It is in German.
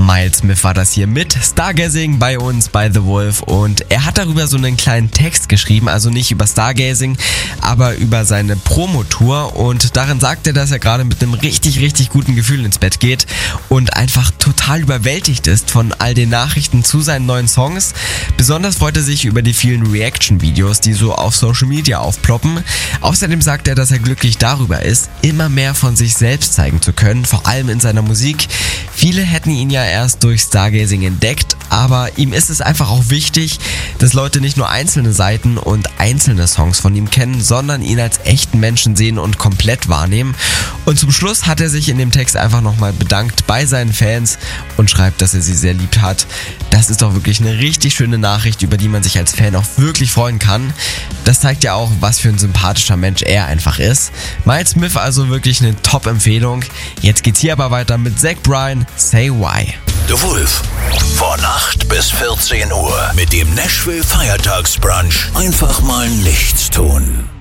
Miles Smith war das hier mit Stargazing bei uns bei The Wolf und er hat darüber so einen kleinen Text geschrieben, also nicht über Stargazing, aber über seine Promotour und darin sagt er, dass er gerade mit einem richtig, richtig guten Gefühl ins Bett geht und einfach total überwältigt ist von all den Nachrichten zu seinen neuen Songs. Besonders freut er sich über die vielen Reaction-Videos, die so auf Social Media aufploppen. Außerdem sagt er, dass er glücklich darüber ist, immer mehr von sich selbst zeigen zu können, vor allem in seiner Musik. Viele hätten ihn ja erst durch Stargazing entdeckt, aber ihm ist es einfach auch wichtig, dass Leute nicht nur einzelne Seiten und einzelne Songs von ihm kennen, sondern ihn als echten Menschen sehen und komplett wahrnehmen. Und zum Schluss hat er sich in dem Text einfach nochmal bedankt bei seinen Fans und schreibt, dass er sie sehr lieb hat. Das ist doch wirklich eine richtig schöne Nachricht, über die man sich als Fan auch wirklich freuen kann. Das zeigt ja auch, was für ein sympathischer Mensch er einfach ist. Miles Smith also wirklich eine Top-Empfehlung. Jetzt geht's hier aber weiter mit Zach Bryan, Say Why. The Wolf. Von 8 bis 14 Uhr mit dem Nashville Feiertagsbrunch. Einfach mal nichts tun.